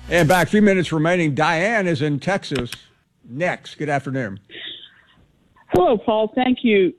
And back, 3 minutes remaining. Diane is in Texas next. Good afternoon. Hello, Paul. Thank you.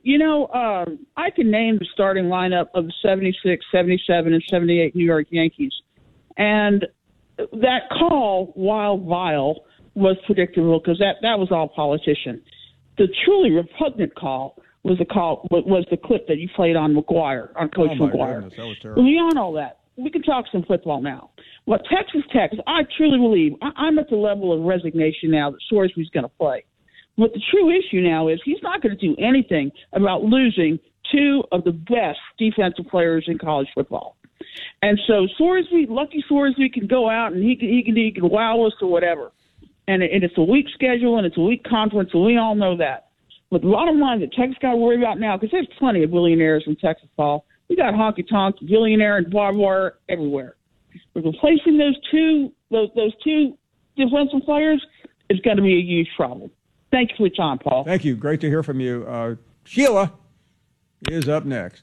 I can name the starting lineup of the 76, 77, and 78 New York Yankees. And that call, while vile, was predictable because that was all politician. The truly repugnant call was the clip that you played on McGuire, on Coach McGuire. Goodness, that was terrible. Beyond all that, we can talk some football now. What Texas Tech, I truly believe, I'm at the level of resignation now that Sorsby's going to play. But the true issue now is he's not going to do anything about losing two of the best defensive players in college football. And so Lucky Sorsby can go out and he can wow us or whatever. And it's a weak schedule and it's a weak conference, and we all know that. But the bottom line that Texas got to worry about now, because there's plenty of billionaires in Texas, Paul. We got honky-tonk, billionaire, and barbed wire everywhere. But replacing those two defensive players is going to be a huge problem. Thank you for your time, Paul. Thank you. Great to hear from you. Sheila is up next.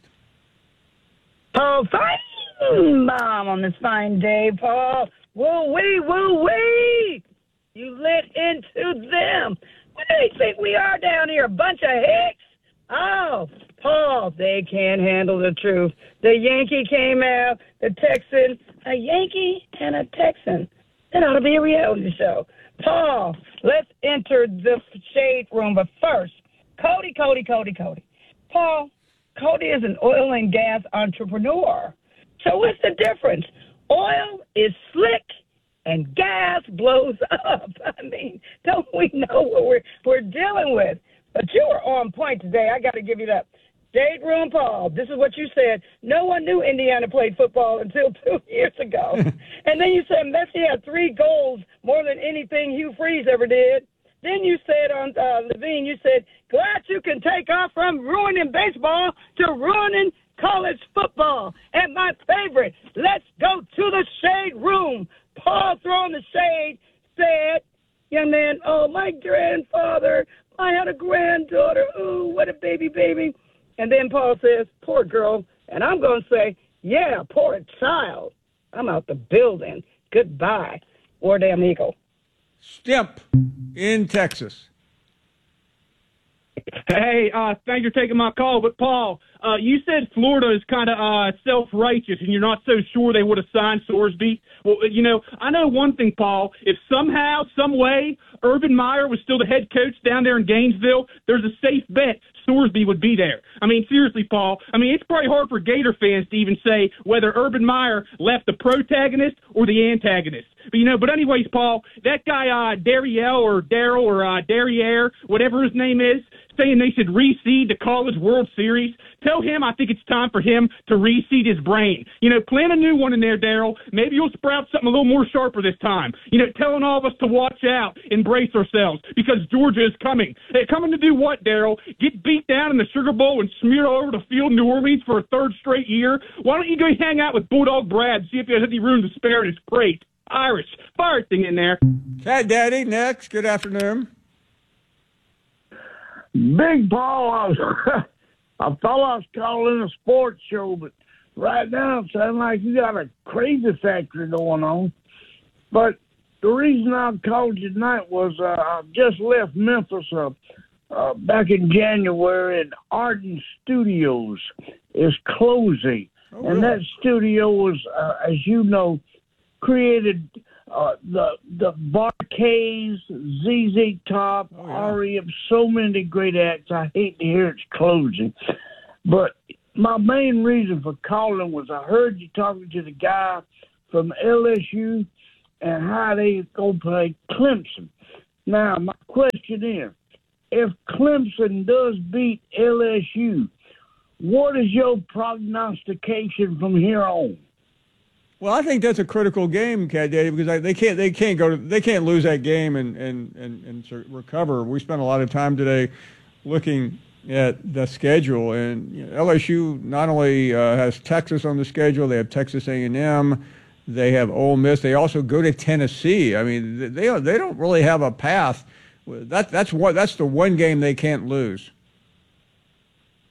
Paul, fine bomb on this fine day, Paul. Woo-wee. You lit into them. What do they think we are down here, a bunch of hicks? Oh, Paul, they can't handle the truth. The Yankee came out, the Texan, a Yankee and a Texan. That ought to be a reality show. Paul, let's enter the shade room. But first, Cody. Paul, Cody is an oil and gas entrepreneur. So what's the difference? Oil is slick and gas blows up. I mean, don't we know what we're dealing with? But you were on point today. I got to give you that. Shade room, Paul, this is what you said. No one knew Indiana played football until 2 years ago. And then you said Messi had 3 goals, more than anything Hugh Freeze ever did. Then you said on Levine, you said, glad you can take off from ruining baseball to ruining college football. And my favorite, let's go to the shade room. Paul, throwing the shade, said, young man, oh, my grandfather, I had a granddaughter. Ooh, what a baby. And then Paul says, poor girl. And I'm going to say, yeah, poor child. I'm out the building. Goodbye. War damn eagle. Stimp in Texas. Hey, thanks for taking my call. But, Paul, you said Florida is kind of self-righteous and you're not so sure they would have signed Sorsby. Well, I know one thing, Paul. If somehow, some way, Urban Meyer was still the head coach down there in Gainesville, there's a safe bet Sorsby would be there. I mean, seriously, Paul, it's probably hard for Gator fans to even say whether Urban Meyer left the protagonist or the antagonist. But anyways, Paul, that guy, Daryl or Derriere, whatever his name is, saying they should reseed the College World Series. Tell him I think it's time for him to reseed his brain. Plant a new one in there, Daryl. Maybe you'll sprout something a little more sharper this time. Telling all of us to watch out, embrace ourselves, because Georgia is coming. They're coming to do what, Daryl? Get beat down in the Sugar Bowl and smeared all over the field in New Orleans for a 3rd straight year? Why don't you go hang out with Bulldog Brad and see if he has any room to spare in his crate? Irish, fire thing in there. Cat Daddy, next. Good afternoon. Big Paul, I thought I was calling a sports show, but right now it sounds like you got a crazy factory going on. But the reason I called you tonight was I just left Memphis back in January, and Arden Studios is closing. Oh, really? And that studio was, as you know, created the Bar-Kays, ZZ Top, R.E.M., so many great acts. I hate to hear it's closing. But my main reason for calling was I heard you talking to the guy from LSU and how they go play Clemson. Now, my question is, if Clemson does beat LSU, what is your prognostication from here on? Well, I think that's a critical game, Cat Daddy, because they can't lose that game and recover. We spent a lot of time today looking at the schedule, and LSU not only has Texas on the schedule, they have Texas A&M, they have Ole Miss, they also go to Tennessee. I mean, they don't really have a path. That's the one game they can't lose.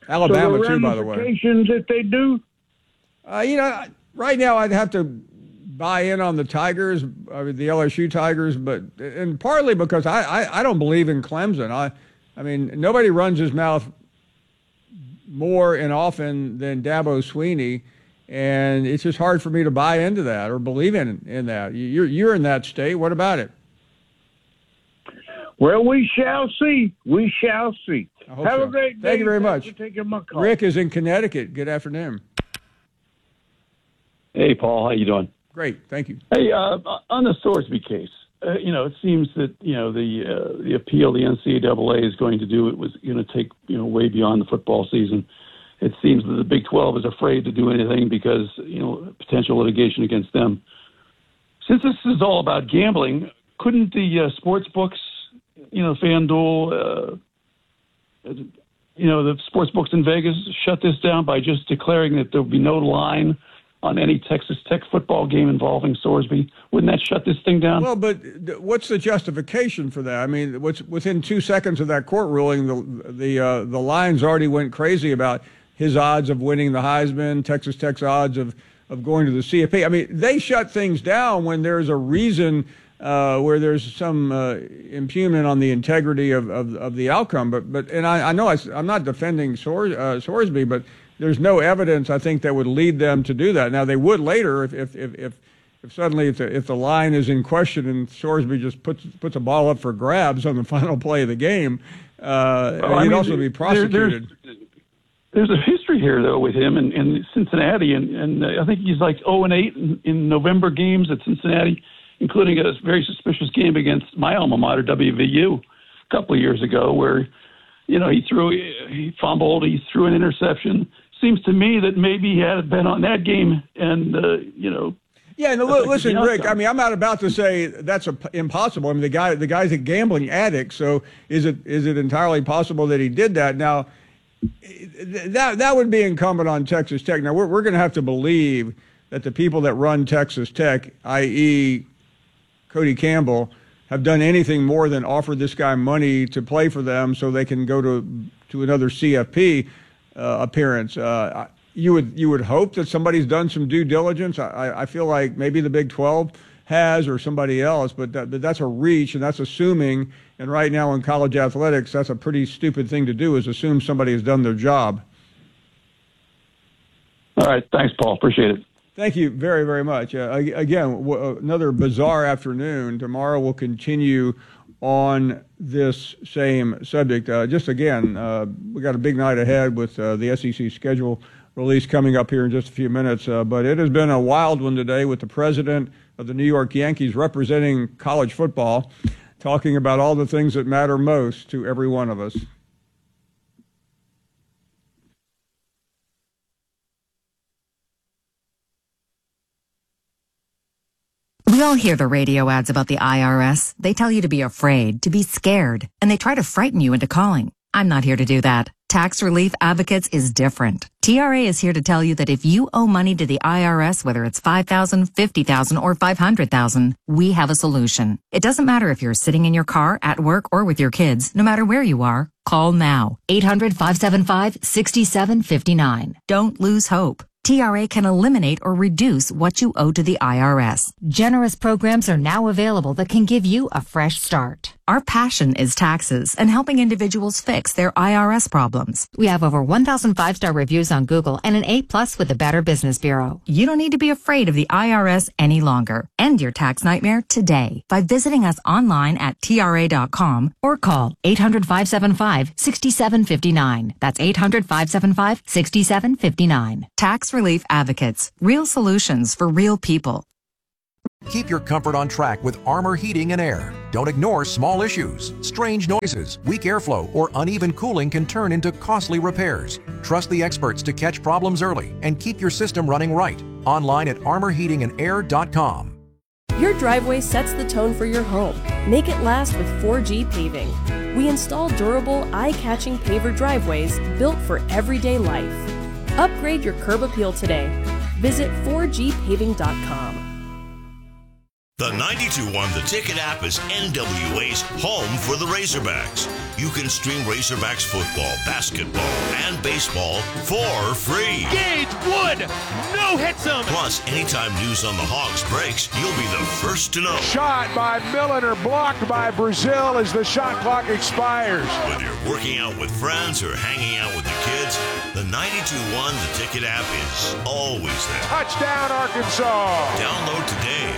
Alabama so too, by the way. Ramifications if they do. Right now, I'd have to buy in on the Tigers, the LSU Tigers, and partly because I don't believe in Clemson. I mean, nobody runs his mouth more and often than Dabo Swinney, and it's just hard for me to buy into that or believe in that. You're in that state. What about it? Well, we shall see. We shall see. Have a great day. Thank you very much. For taking my call. Rick is in Connecticut. Good afternoon. Hey, Paul. How you doing? Great. Thank you. Hey, on the Sorsby case, it seems that, the appeal the NCAA is going to do, it was going to take, way beyond the football season. It seems that the Big 12 is afraid to do anything because, potential litigation against them. Since this is all about gambling, couldn't the sports books, FanDuel, the sports books in Vegas shut this down by just declaring that there will be no line on any Texas Tech football game involving Sorsby? Wouldn't that shut this thing down? Well, but what's the justification for that? I mean, within 2 seconds of that court ruling, the lines already went crazy about his odds of winning the Heisman, Texas Tech's odds of going to the CFP. I mean, they shut things down when there's a reason where there's some impugnment on the integrity of the outcome. But I know I'm not defending Sorsby, but there's no evidence, I think, that would lead them to do that. Now, they would later if suddenly if the line is in question and Sorsby just puts a ball up for grabs on the final play of the game, he'd also be prosecuted. There's a history here, though, with him in Cincinnati, and I think he's like 0-8 in November games at Cincinnati, including a very suspicious game against my alma mater, WVU, a couple of years ago, where he fumbled, he threw an interception. Seems to me that maybe he had been on that game, and Yeah, no, listen, Rick. I mean, I'm not about to say that's impossible. I mean, the guy's a gambling addict. So is it entirely possible that he did that? Now, that would be incumbent on Texas Tech. Now, we're going to have to believe that the people that run Texas Tech, i.e., Cody Campbell, have done anything more than offer this guy money to play for them so they can go to another CFP appearance. You would hope that somebody's done some due diligence. I feel like maybe the Big 12 has or somebody else, but that's a reach, and that's assuming. And right now in college athletics, that's a pretty stupid thing to do, is assume somebody has done their job. All right. Thanks, Paul. Appreciate it. Thank you very, very much. Again, another bizarre afternoon. Tomorrow we'll continue on this same subject. Just again, we got a big night ahead with the SEC schedule release coming up here in just a few minutes. But it has been a wild one today with the president of the New York Yankees representing college football, talking about all the things that matter most to every one of us. We all hear the radio ads about the IRS. They tell you to be afraid, to be scared, and they try to frighten you into calling. I'm not here to do that. Tax Relief Advocates is different. TRA is here to tell you that if you owe money to the IRS, whether it's $5,000, $50,000, or $500,000, we have a solution. It doesn't matter if you're sitting in your car, at work, or with your kids. No matter where you are, call now. 800-575-6759. Don't lose hope. TRA can eliminate or reduce what you owe to the IRS. Generous programs are now available that can give you a fresh start. Our passion is taxes and helping individuals fix their IRS problems. We have over 1,000 5-star reviews on Google and an A+ with the Better Business Bureau. You don't need to be afraid of the IRS any longer. End your tax nightmare today by visiting us online at TRA.com or call 800-575-6759. That's 800-575-6759. Tax Relief Advocates. Real solutions for real people. Keep your comfort on track with Armor Heating and Air. Don't ignore small issues. Strange noises, weak airflow, or uneven cooling can turn into costly repairs. Trust the experts to catch problems early and keep your system running right. Online at armorheatingandair.com. Your driveway sets the tone for your home. Make it last with 4G Paving. We install durable, eye-catching paver driveways built for everyday life. Upgrade your curb appeal today. Visit 4gpaving.com. The 92.1 The Ticket app is NWA's home for the Razorbacks. You can stream Razorbacks football, basketball, and baseball for free. Gage Wood, no hits him. Plus, anytime news on the Hogs breaks, you'll be the first to know. Shot by Milliner, blocked by Brazil as the shot clock expires. Whether you're working out with friends or hanging out with the kids, the 92.1 The Ticket app is always there. Touchdown, Arkansas. Download today.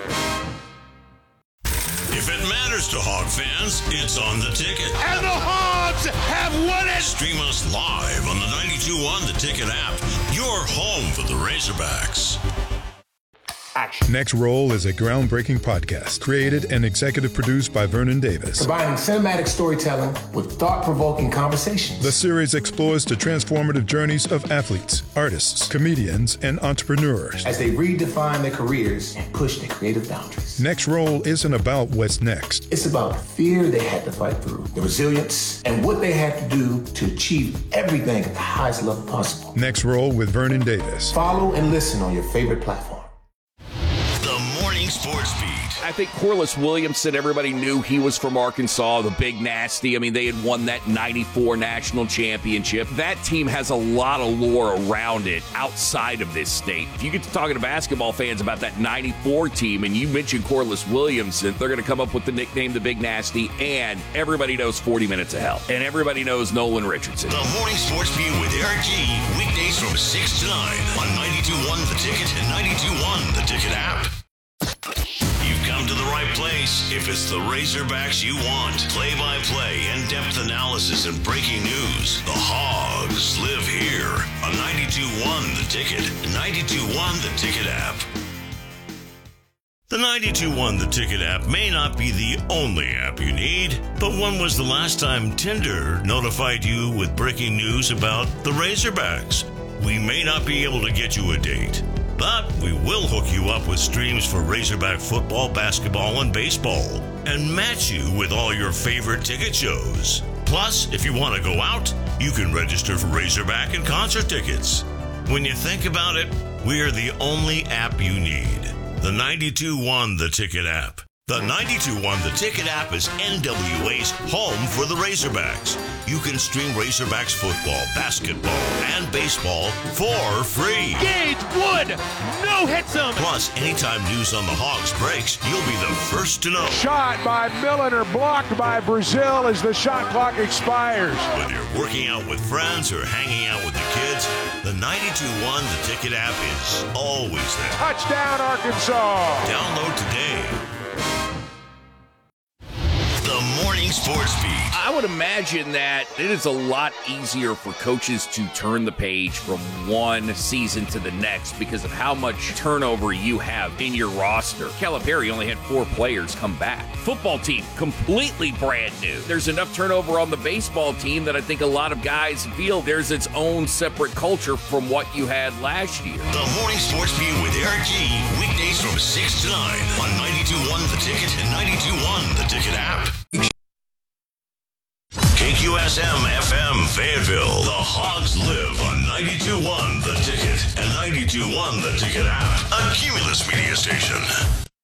If it matters to Hog fans, it's on The Ticket. And the Hogs have won it! Stream us live on the 92.1 The Ticket app. Your home for the Razorbacks. Action. Next Roll is a groundbreaking podcast created and executive produced by Vernon Davis. Combining cinematic storytelling with thought-provoking conversations. The series explores the transformative journeys of athletes, artists, comedians, and entrepreneurs as they redefine their careers and push their creative boundaries. Next Roll isn't about what's next. It's about the fear they had to fight through, the resilience, and what they had to do to achieve everything at the highest level possible. Next Roll with Vernon Davis. Follow and listen on your favorite platform. The Morning Sports Beat. I think Corliss Williamson, everybody knew he was from Arkansas, the Big Nasty. I mean, they had won that 94 national championship. That team has a lot of lore around it outside of this state. If you get to talking to basketball fans about that 94 team and you mention Corliss Williamson, they're going to come up with the nickname the Big Nasty, and everybody knows 40 Minutes of Hell. And everybody knows Nolan Richardson. The Morning Sports Beat with Eric G. Weekdays from 6 to 9 on 92.1 The Ticket and 92.1 The Ticket app. You've come to the right place if it's the Razorbacks you want. Play-by-play, in-depth analysis, and breaking news. The Hogs live here on 92.1 The Ticket and 92.1 The Ticket app. The 92.1 The Ticket app may not be the only app you need, but when was the last time Tinder notified you with breaking news about the Razorbacks? We may not be able to get you a date, but we will hook you up with streams for Razorback football, basketball, and baseball, and match you with all your favorite ticket shows. Plus, if you want to go out, you can register for Razorback and concert tickets. When you think about it, we are the only app you need. The 92.1 The Ticket app. The 92.1 The Ticket app is NWA's home for the Razorbacks. You can stream Razorbacks football, basketball, and baseball for free. Gage Wood, no hits him. Plus, anytime news on the Hogs breaks, you'll be the first to know. Shot by Milliner, blocked by Brazil as the shot clock expires. Whether you're working out with friends or hanging out with the kids, the 92.1 The Ticket app is always there. Touchdown, Arkansas. Download today. The Morning Sports Beat. I would imagine that it is a lot easier for coaches to turn the page from one season to the next because of how much turnover you have in your roster. Calipari only had 4 players come back. Football team, completely brand new. There's enough turnover on the baseball team that I think a lot of guys feel there's its own separate culture from what you had last year. The Morning Sports Beat with Eric G. Weekdays from 6 to 9 on 92.1 The Ticket and 92.1 The Ticket app. KQSM FM Fayetteville. The Hogs live on 92.1 The Ticket and 92.1 The Ticket app. A Cumulus media station.